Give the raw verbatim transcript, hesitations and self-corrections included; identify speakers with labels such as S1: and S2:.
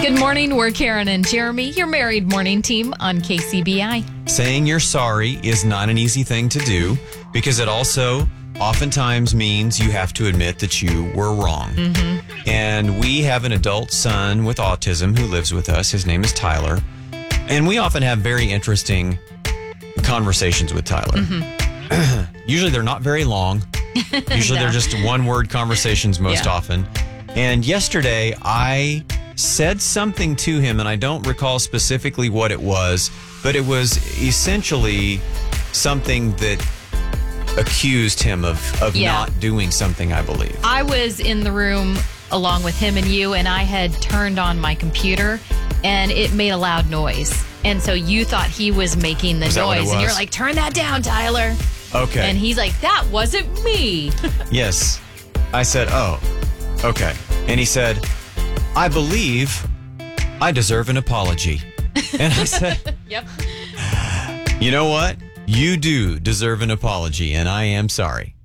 S1: Good morning. We're Karen and Jeremy, your married morning team on K C B I.
S2: Saying you're sorry is not an easy thing to do because it also oftentimes means you have to admit that you were wrong. Mm-hmm. And we have an adult son with autism who lives with us. His name is Tyler. And we often have very interesting conversations with Tyler. Mm-hmm. Usually they're not very long. Usually
S1: No.
S2: they're just one-word conversations most
S1: Yeah.
S2: often. And yesterday I said something to him, and I don't recall specifically what it was, but it was essentially something that accused him of, of
S1: Yeah.
S2: not doing something, I believe.
S1: I was in the room along with him and you, and I had turned on my computer, and it made a loud noise. And so you thought he was making the
S2: Is that what it
S1: noise, and you're
S2: was?
S1: like, turn that down, Tyler.
S2: Okay.
S1: And he's like, that wasn't me.
S2: Yes. I said, oh, okay. And he said, I believe I deserve an apology. And I said,
S1: Yep.
S2: you know what? You do deserve an apology, and I am sorry.